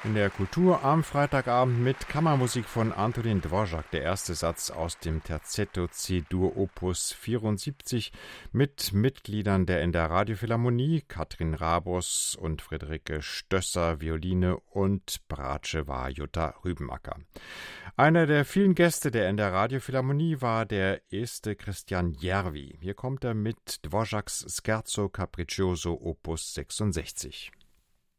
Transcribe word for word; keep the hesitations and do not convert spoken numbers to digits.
In der Kultur am Freitagabend mit Kammermusik von Antonín Dvořák, der erste Satz aus dem Terzetto C-Dur Opus vierundsiebzig mit Mitgliedern der in der Radiophilharmonie, Katrin Rabos und Friederike Stösser, Violine und Bratsche war Jutta Rübenacker. Einer der vielen Gäste der in der Radiophilharmonie war der erste Christian Järvi. Hier kommt er mit Dvořáks Scherzo Capriccioso Opus sechsundsechzig.